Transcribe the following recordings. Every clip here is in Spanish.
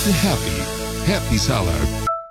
Siempre happy. Happy Salad.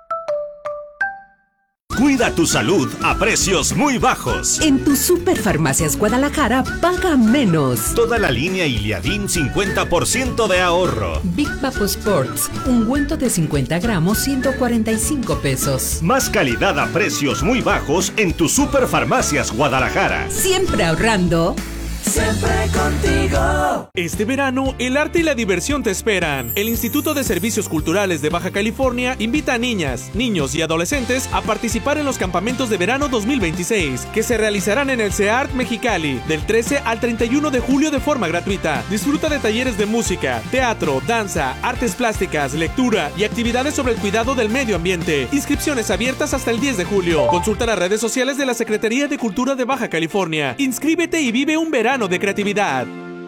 Cuida tu salud a precios muy bajos. En tu Superfarmacias Guadalajara paga menos. Toda la línea Iliadin 50% de ahorro. Big Papo Sports, ungüento de 50 gramos, 145 pesos. Más calidad a precios muy bajos en tu Superfarmacias Guadalajara. Siempre ahorrando. Siempre contigo. Este verano, el arte y la diversión te esperan. El Instituto de Servicios Culturales de Baja California invita a niñas, niños y adolescentes a participar en los campamentos de verano 2026, que se realizarán en el CEART Mexicali, del 13 al 31 de julio de forma gratuita. Disfruta de talleres de música, teatro, danza, artes plásticas, lectura y actividades sobre el cuidado del medio ambiente. Inscripciones abiertas hasta el 10 de julio. Consulta las redes sociales de la Secretaría de Cultura de Baja California. Inscríbete y vive un verano de creatividad.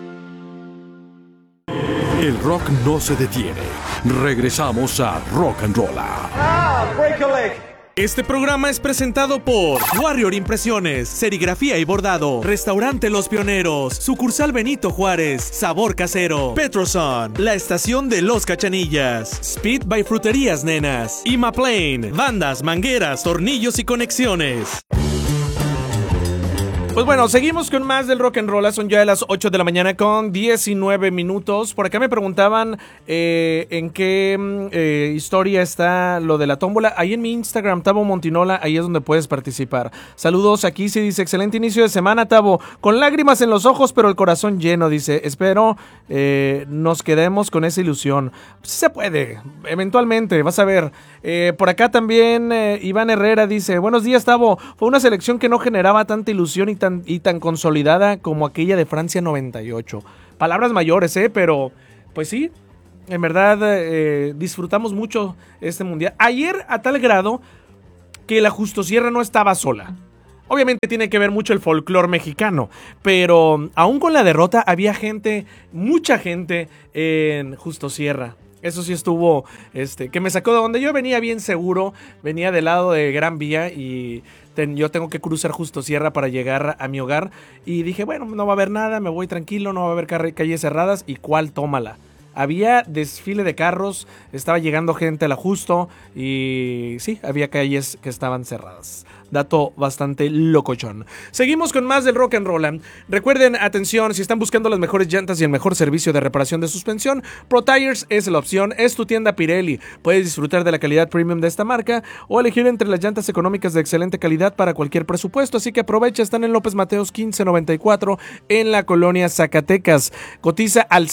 El rock no se detiene. Regresamos a Rock and Rolla. Break a leg. Este programa es presentado por Warrior Impresiones, Serigrafía y Bordado, Restaurante Los Pioneros, Sucursal Benito Juárez, Sabor Casero, Petroson, La Estación de Los Cachanillas, Speed by Fruterías Nenas, Imaplane, bandas, mangueras, tornillos y conexiones. Pues bueno, seguimos con más del Rock and Roll. Son ya las 8 de la mañana con 19 minutos. Por acá me preguntaban en qué historia está lo de la tómbola. Ahí en mi Instagram, Tavo Montinola, ahí es donde puedes participar. Saludos, aquí se dice, excelente inicio de semana, Tavo. Con lágrimas en los ojos, pero el corazón lleno, dice. Espero nos quedemos con esa ilusión. Pues sí se puede, eventualmente, vas a ver. Por acá también Iván Herrera dice, buenos días, Tavo. Fue una selección que no generaba tanta ilusión y tan consolidada como aquella de Francia 98. Palabras mayores, pero pues sí, en verdad disfrutamos mucho este mundial. Ayer a tal grado que la Justosierra no estaba sola. Obviamente tiene que ver mucho el folclore mexicano, pero aún con la derrota había gente, mucha gente en Justosierra. Eso sí estuvo, que me sacó de donde yo venía bien seguro, venía del lado de Gran Vía y yo tengo que cruzar Justosierra para llegar a mi hogar. Y dije, bueno, no va a haber nada, me voy tranquilo, no va a haber calles cerradas. ¿Y cuál? Tómala. Había desfile de carros, estaba llegando gente a la Justo y sí, había calles que estaban cerradas. Dato bastante locochón. Seguimos con más del Rock and Roll. Recuerden, atención, si están buscando las mejores llantas y el mejor servicio de reparación de suspensión, Pro Tires es la opción, es tu tienda Pirelli. Puedes disfrutar de la calidad premium de esta marca o elegir entre las llantas económicas de excelente calidad para cualquier presupuesto, así que aprovecha, están en López Mateos 1594 en la colonia Zacatecas. Cotiza al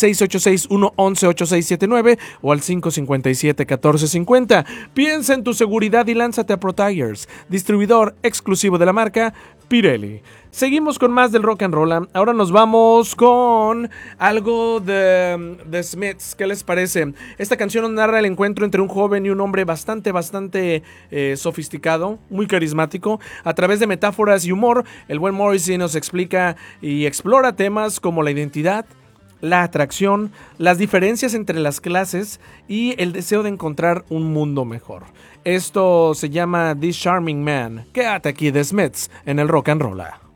686-111-8679 o al 557-1450. Piensa en tu seguridad y lánzate a Pro Tires, distribuidor exclusivo de la marca Pirelli. Seguimos con más del Rock and Roll. Ahora nos vamos con algo de The Smiths. ¿Qué les parece? Esta canción nos narra el encuentro entre un joven y un hombre bastante sofisticado, muy carismático. A través de metáforas y humor, el buen Morrissey nos explica y explora temas como la identidad, la atracción, las diferencias entre las clases y el deseo de encontrar un mundo mejor. Esto se llama This Charming Man. Quédate aquí, The Smiths, en el Rock and Roll.